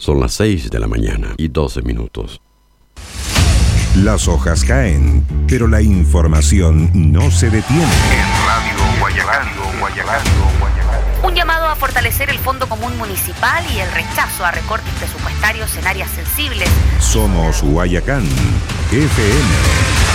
Son las 6:12 a.m. Las hojas caen, pero la información no se detiene. En Radio Guayacán. Un llamado a fortalecer el Fondo Común Municipal y el rechazo a recortes presupuestarios en áreas sensibles. Somos Guayacán FM.